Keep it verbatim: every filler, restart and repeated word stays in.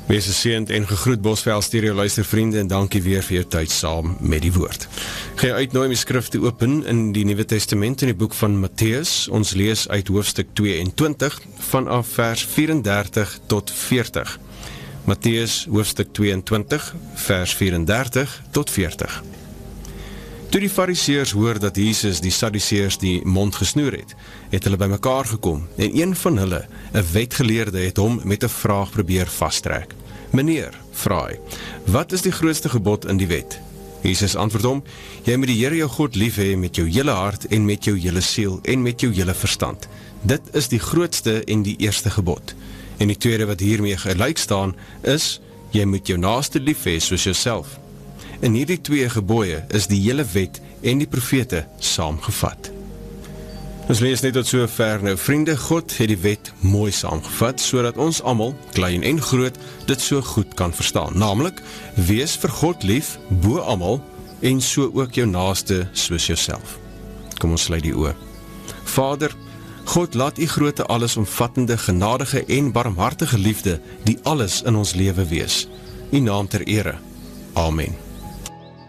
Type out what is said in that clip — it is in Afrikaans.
Wees geseënd en gegroet Bosveld Stereo luistervriende en dankie weer vir jou tyd saam met die woord. Ga jy uitnooi om die skrif te open in die Nuwe Testament in die boek van Matteus. Ons lees uit hoofstuk tweeëntwintig vanaf vers vierendertig tot veertig. Matteus hoofstuk tweeëntwintig vers vierendertig tot veertig. Toe die Fariseërs hoor dat Jesus die Sadduseërs die mond gesnoer het, het hulle by mekaar gekom en een van hulle, 'n wetgeleerde, het hom met 'n vraag probeer vastrek. Meneer, vra hy, wat is die grootste gebod in die wet? Jesus antwoord hom, jy moet die Here jou God lief hê met jou hele hart en met jou hele siel en met jou hele verstand. Dit is die grootste en die eerste gebod. En die tweede wat hiermee gelyk staan is, jy moet jou naaste lief hê soos jouself. In hierdie twee gebooie is die hele wet en die profete saamgevat. Ons lees net tot so ver nou. Vriende, God het die wet mooi saamgevat, sodat ons almal, klein en groot, dit so goed kan verstaan. Naamlik, wees vir God lief, bo almal, en so ook jou naaste soos jouself. Kom ons sluit die oë. Vader, God laat u groote allesomvattende, genadige en barmhartige liefde, die alles in ons lewe wees. U naam ter ere. Amen.